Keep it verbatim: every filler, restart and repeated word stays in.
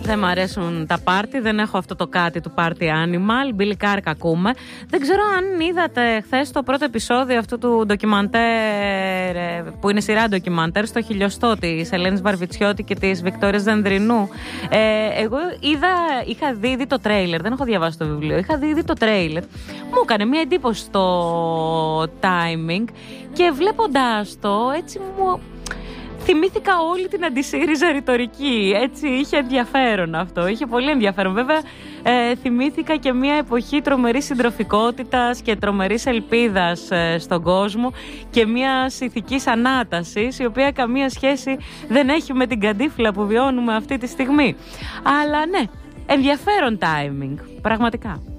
Δεν μ' αρέσουν τα πάρτι, δεν έχω αυτό το κάτι του Party Animal. Billy Carr ακούμε. Δεν ξέρω αν είδατε χθες το πρώτο επεισόδιο αυτού του ντοκιμαντέρ, που είναι σειρά ντοκιμαντέρ, στο χιλιοστό της Ελένης Βαρβιτσιώτη και της Βικτόριας Δενδρινού. Ε, εγώ είδα, είχα δει ήδη το τρέιλερ, δεν έχω διαβάσει το βιβλίο. Είχα δει ήδη το τρέιλερ. Μου έκανε μια εντύπωση το timing και βλέποντάς το έτσι μου. Θυμήθηκα όλη την αντισύριζα ρητορική. Έτσι, είχε ενδιαφέρον αυτό. Είχε πολύ ενδιαφέρον. Βέβαια, ε, θυμήθηκα και μια εποχή τρομερής συντροφικότητας και τρομερής ελπίδας ε, στον κόσμο και μια ηθικής ανάτασης, η οποία καμία σχέση δεν έχει με την καντίφλα που βιώνουμε αυτή τη στιγμή. Αλλά ναι, ενδιαφέρον timing. Πραγματικά.